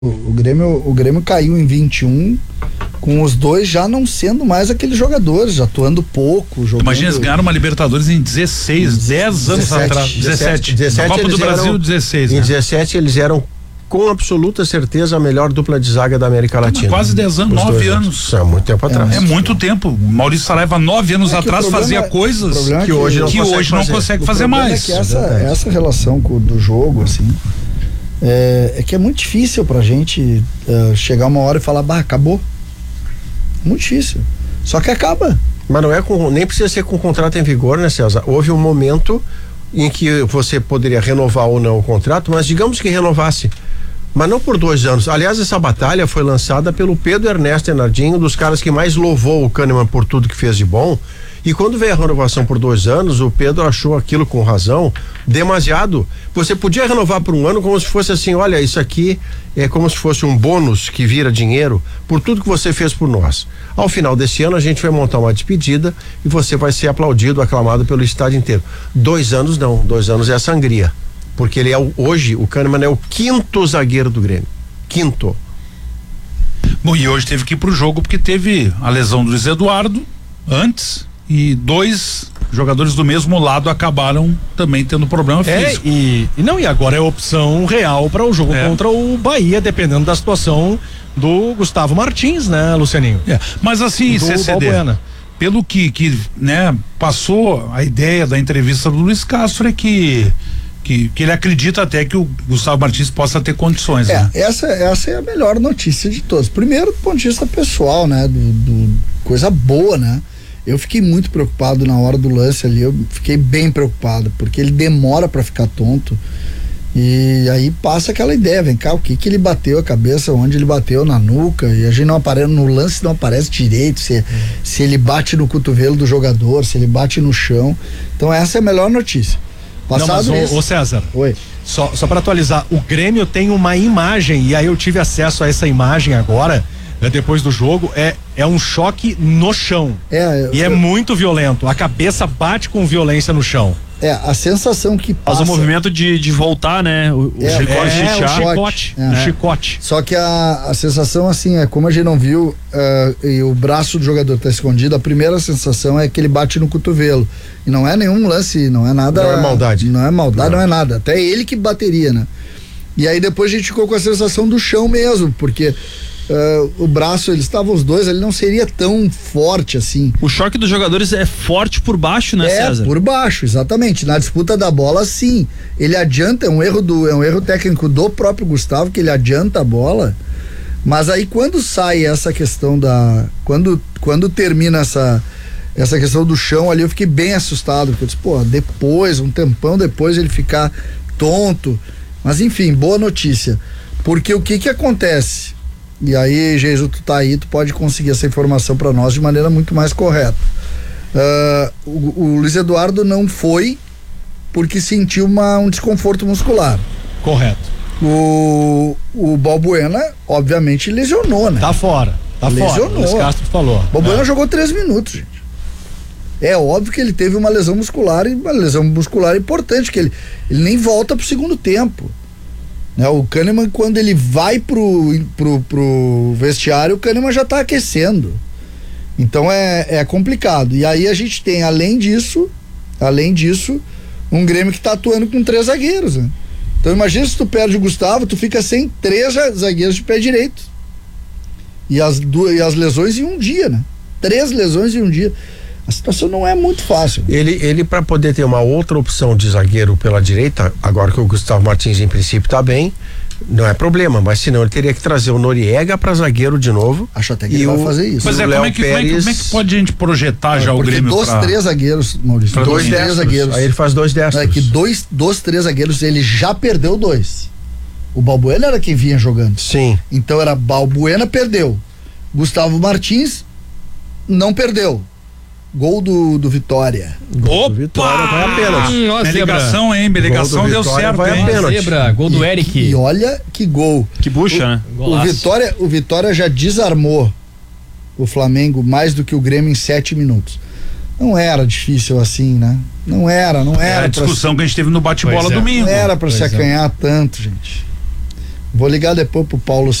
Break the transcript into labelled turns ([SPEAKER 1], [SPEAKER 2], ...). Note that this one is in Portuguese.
[SPEAKER 1] O Grêmio caiu em 21, com os dois já não sendo mais aqueles jogadores, já atuando pouco. Jogando...
[SPEAKER 2] Imagina, eles ganharam uma Libertadores em 16, 10 anos atrás. 17. Na Copa do Brasil, 16.
[SPEAKER 3] Em
[SPEAKER 2] né?
[SPEAKER 3] 17 eles eram com absoluta certeza a melhor dupla de zaga da América Latina.
[SPEAKER 2] Quase 10 anos, 9 anos.
[SPEAKER 3] É muito tempo atrás.
[SPEAKER 2] É muito tempo. O Maurício Saraiva, 9 anos atrás, fazia coisas
[SPEAKER 1] que hoje
[SPEAKER 2] não consegue fazer mais.
[SPEAKER 1] É que essa relação do jogo, assim, é que é muito difícil pra gente chegar uma hora e falar, acabou. Muito difícil. Só que acaba.
[SPEAKER 3] Mas não é nem precisa ser com contrato em vigor, né, César? Houve um momento em que você poderia renovar ou não o contrato, mas digamos que renovasse. Mas não por 2 anos. Aliás, essa batalha foi lançada pelo Pedro Ernesto Enardinho, dos caras que mais louvou o Kahneman por tudo que fez de bom. E quando veio a renovação por 2 anos, o Pedro achou aquilo com razão demasiado. Você podia renovar por 1 ano como se fosse assim, olha, isso aqui é como se fosse um bônus que vira dinheiro por tudo que você fez por nós. Ao final desse ano a gente vai montar uma despedida e você vai ser aplaudido, aclamado pelo estádio inteiro. 2 anos não, 2 anos é a sangria. Porque ele hoje, o Kahneman é o 5º zagueiro do Grêmio. 5º.
[SPEAKER 2] Bom, e hoje teve que ir pro jogo porque teve a lesão do Luiz Eduardo antes e 2 jogadores do mesmo lado acabaram também tendo problema físico.
[SPEAKER 4] E agora é opção real para o jogo contra o Bahia, dependendo da situação do Gustavo Martins, né, Lucianinho?
[SPEAKER 2] Mas assim, CCD, pelo que né, passou a ideia da entrevista do Luiz Castro é que ele acredita até que o Gustavo Martins possa ter condições, né?
[SPEAKER 1] Essa é a melhor notícia de todos. Primeiro, do ponto de vista pessoal, né? Coisa boa, né? Eu fiquei muito preocupado na hora do lance ali, eu fiquei bem preocupado, porque ele demora pra ficar tonto e aí passa aquela ideia, vem cá, o que ele bateu a cabeça, onde ele bateu na nuca, e a gente não aparece, no lance não aparece direito, se ele bate no cotovelo do jogador, se ele bate no chão. Então essa é a melhor notícia.
[SPEAKER 4] Ô César,
[SPEAKER 1] oi.
[SPEAKER 4] Só para atualizar, o Grêmio tem uma imagem, e aí eu tive acesso a essa imagem agora, depois do jogo, é um choque no chão. É muito violento, a cabeça bate com violência no chão.
[SPEAKER 1] A sensação que passa...
[SPEAKER 5] Faz o movimento de voltar, né? O
[SPEAKER 4] chicote.
[SPEAKER 1] Só que a sensação, assim, como a gente não viu, e o braço do jogador tá escondido, a primeira sensação é que ele bate no cotovelo. E não é nenhum lance, não é nada...
[SPEAKER 3] Não é maldade.
[SPEAKER 1] Não é maldade, não é nada. Até ele que bateria, né? E aí depois a gente ficou com a sensação do chão mesmo, porque... o braço, eles estavam os dois, ele não seria tão forte assim.
[SPEAKER 5] O choque dos jogadores é forte por baixo, né, César?
[SPEAKER 1] Por baixo, exatamente. Na disputa da bola, sim. Ele adianta, é um erro técnico do próprio Gustavo, que ele adianta a bola. Mas aí quando sai essa questão quando termina essa questão do chão ali, eu fiquei bem assustado, porque eu disse, depois, um tempão depois ele ficar tonto. Mas enfim, boa notícia. Porque o que acontece? E aí, Jesus, tu tá aí, tu pode conseguir essa informação para nós de maneira muito mais correta. O Luiz Eduardo não foi porque sentiu um desconforto muscular.
[SPEAKER 4] Correto.
[SPEAKER 1] O Balbuena, obviamente, lesionou, né?
[SPEAKER 4] Tá fora.
[SPEAKER 1] Lesionou.
[SPEAKER 4] O Luiz Castro falou.
[SPEAKER 1] Balbuena jogou 3 minutos, gente. É óbvio que ele teve uma lesão muscular, e uma lesão muscular importante, que ele nem volta pro segundo tempo. O Kahneman, quando ele vai pro vestiário, o Kahneman já tá aquecendo. Então é complicado. E aí a gente tem, além disso, um Grêmio que tá atuando com 3 zagueiros, né? Então imagina se tu perde o Gustavo, tu fica sem 3 zagueiros de pé direito. E as lesões em um dia, né? 3 lesões em um dia. A situação não é muito fácil.
[SPEAKER 3] Ele para poder ter uma outra opção de zagueiro pela direita, agora que o Gustavo Martins em princípio tá bem, não é problema, mas senão ele teria que trazer o Noriega para zagueiro de novo.
[SPEAKER 1] Acho até que ele vai fazer isso.
[SPEAKER 2] Mas como é que pode a gente projetar já o Grêmio?
[SPEAKER 1] Porque 3 zagueiros, Maurício.
[SPEAKER 3] 2 zagueiros. Aí ele faz 2 destros.
[SPEAKER 1] É que 3 zagueiros, ele já perdeu 2. O Balbuena era quem vinha jogando.
[SPEAKER 3] Sim.
[SPEAKER 1] Então era Balbuena, perdeu. Gustavo Martins não perdeu. Gol do Vitória.
[SPEAKER 2] Opa!
[SPEAKER 3] Do Vitória vai a pênalti.
[SPEAKER 2] Beligação, hein? Beligação deu certo,
[SPEAKER 3] vai
[SPEAKER 2] hein?
[SPEAKER 3] a pênalti.
[SPEAKER 5] Zebra, gol do Eric.
[SPEAKER 1] E olha que gol.
[SPEAKER 5] Que bucha, né?
[SPEAKER 1] O Vitória já desarmou o Flamengo mais do que o Grêmio em 7 minutos. Não era difícil assim, né? Não era.
[SPEAKER 2] É a discussão que a gente teve no bate-bola domingo.
[SPEAKER 1] Não era pra se acanhar tanto, gente. Vou ligar depois pro Paulo